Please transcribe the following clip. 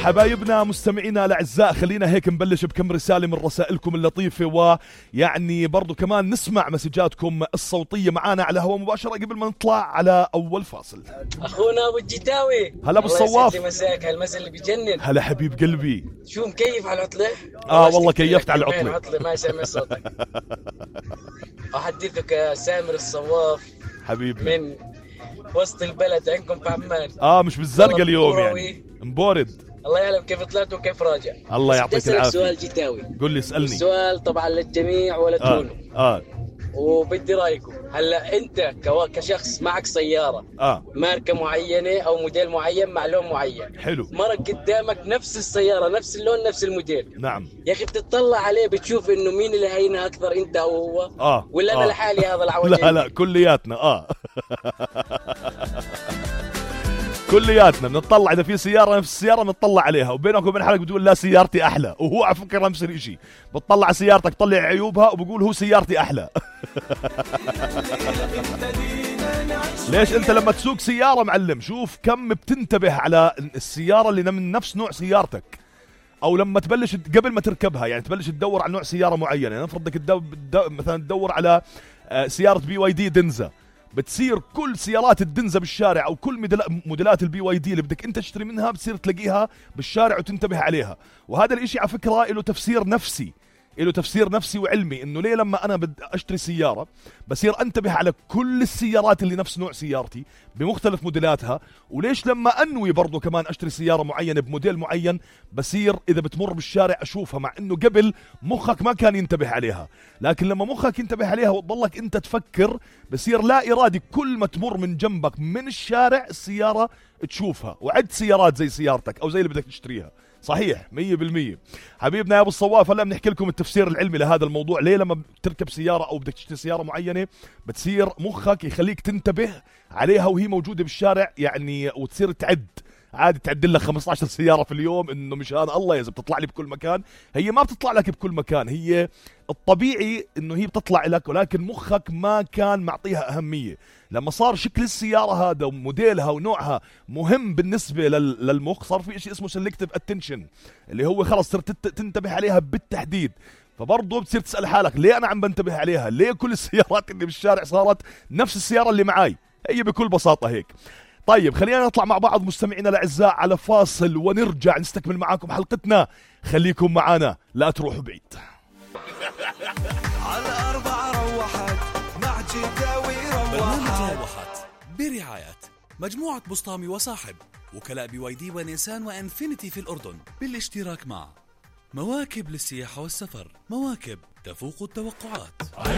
حبايبنا مستمعينا الأعزاء، خلينا هيك نبلش بكم رسالة من رسائلكم اللطيفة، ويعني برضو كمان نسمع مسجاتكم الصوتية معانا على هوا مباشرة قبل ما نطلع على أول فاصل. أخونا أبو الجداوي، هلا أبو الصواف. مساك هالمسا اللي بيجنن. هلا حبيب قلبي. شو مكيف على العطلة؟ والله كيفت على العطلة. ما سامع صوتك. أحدثك يا سامر الصواف حبيبي من وسط البلد عندكم في عمان. مش بالزرقاء اليوم يعني مبورد. الله يعلم كيف طلعت وكيف راجع. الله يعطيك العافية. سؤال جداوي. قل لي اسألني. السؤال طبعا للجميع ولا تونو. وبدي رايكم. هلا انت كشخص معك سياره ماركه معينه او موديل معين مع لون معين، حلو، مرق قدامك نفس السياره نفس اللون نفس الموديل، نعم يا اخي بتطلع عليه بتشوف انه مين اللي هينها اكثر، انت او هو؟ ولا انا لحالي هذا العوجين؟ لا كلياتنا كلياتنا بنطلع اذا في سياره نفس السياره بنطلع عليها، وبينك وبين حالك بتقول لا سيارتي احلى، وهو على فكره نفس الشيء، بتطلع سيارتك طلع عيوبها وبقول هو سيارتي احلى. ليش انت لما تسوق سياره معلم شوف كم بتنتبه على السياره اللي من نفس نوع سيارتك، او لما تبلش قبل ما تركبها يعني تبلش تدور على نوع سياره معينه، يعني نفرض بدك مثلا تدور على سياره BYD دنزا، بتصير كل سيارات الدنزا بالشارع او كل موديلات الBYD اللي بدك انت تشتري منها بتصير تلاقيها بالشارع وتنتبه عليها. وهذا الاشي على فكرة له تفسير نفسي، له تفسير نفسي وعلمي، انه ليه لما انا بدي اشتري سيارة بصير انتبه على كل السيارات اللي نفس نوع سيارتي بمختلف موديلاتها، وليش لما انوي برضو كمان اشتري سيارة معينة بموديل معين بصير اذا بتمر بالشارع اشوفها، مع انه قبل مخك ما كان ينتبه عليها، لكن لما مخك ينتبه عليها وتضلك انت تفكر بصير لا ارادي كل ما تمر من جنبك من الشارع السيارة تشوفها، وعد سيارات زي سيارتك او زي اللي بدك تشتريها. صحيح 100%. حبيبنا يا ابو الصواف، هلا بنحكي لكم التفسير العلمي لهذا الموضوع، ليه لما بتركب سياره او بدك تشتري سياره معينه بتصير مخك يخليك تنتبه عليها وهي موجوده بالشارع يعني، وتصير تعد عادي تعدل لك 15 سياره في اليوم، انه مشان الله اذا بتطلع لي بكل مكان، هي ما بتطلع لك بكل مكان، هي الطبيعي انه هي بتطلع لك، ولكن مخك ما كان معطيها اهميه. لما صار شكل السياره هذا وموديلها ونوعها مهم بالنسبه للمخ، صار في شيء اسمه سيلكتيف اتنشن، اللي هو خلص صرت تنتبه عليها بالتحديد. فبرضه بتصير تسال حالك ليه انا عم بنتبه عليها؟ ليه كل السيارات اللي بالشارع صارت نفس السياره اللي معاي؟ هي بكل بساطه هيك. طيب خلينا نطلع مع بعض مستمعينا الاعزاء على فاصل ونرجع نستكمل معاكم حلقتنا، خليكم معنا لا تروحوا بعيد. على 4 روحت مع جداوي روحت برعاية مجموعة بسطامي وصاحب، وكلاء BYD ونيسان وإنفينيتي في الأردن، بالاشتراك مع مواكب للسياحة والسفر، مواكب تفوق التوقعات.